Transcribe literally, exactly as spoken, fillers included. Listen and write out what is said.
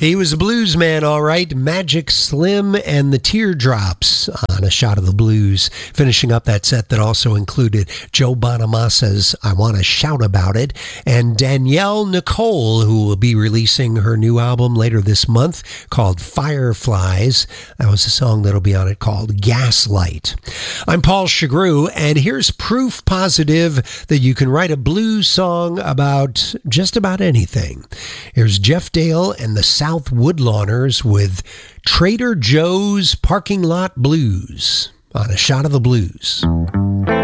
He was a blues man, all right. Magic Slim and the Teardrops on A Shot of the Blues, finishing up that set that also included Joe Bonamassa's I Want to Shout About It, and Danielle Nicole, who will be releasing her new album later this month called Fireflies. That was a song that'll be on it called Gaslight. I'm Paul Chagru, and here's proof positive that you can write a blues song about just about anything. Here's Jeff Dale and the South Woodlawners with Trader Joe's Parking Lot Blues on A Shot of the Blues.